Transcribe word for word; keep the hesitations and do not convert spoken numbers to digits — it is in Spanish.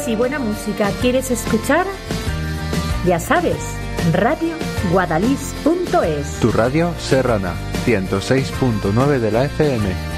y buena música quieres escuchar, ya sabes, radio guadalix punto es. Tu radio serrana, ciento seis punto nueve de la F M.